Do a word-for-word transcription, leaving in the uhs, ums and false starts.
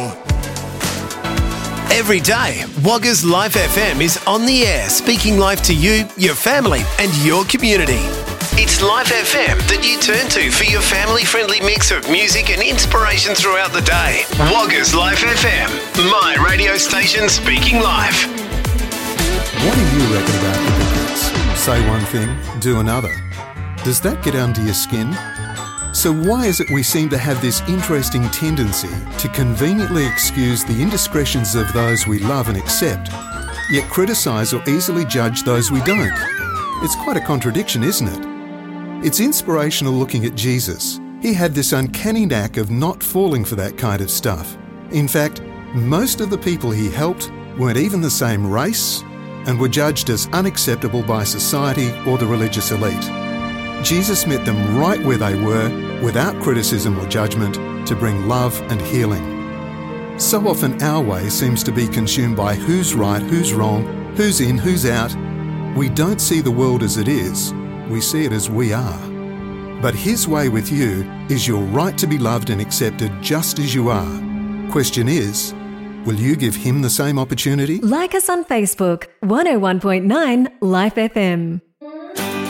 Every day, Wagga's Life F M is on the air, speaking life to you, your family and your community. It's Life F M that you turn to for your family-friendly mix of music and inspiration throughout the day. Wagga's Life F M, my radio station speaking life. What do you reckon about hypocrites? Say one thing, do another. Does that get under your skin? So why is it we seem to have this interesting tendency to conveniently excuse the indiscretions of those we love and accept, yet criticise or easily judge those we don't? It's quite a contradiction, isn't it? It's inspirational looking at Jesus. He had this uncanny knack of not falling for that kind of stuff. In fact, most of the people he helped weren't even the same race and were judged as unacceptable by society or the religious elite. Jesus met them right where they were, without criticism or judgment, to bring love and healing. So often our way seems to be consumed by who's right, who's wrong, who's in, who's out. We don't see the world as it is, we see it as we are. But His way with you is your right to be loved and accepted just as you are. Question is, will you give Him the same opportunity? Like us on Facebook, one oh one point nine Life F M.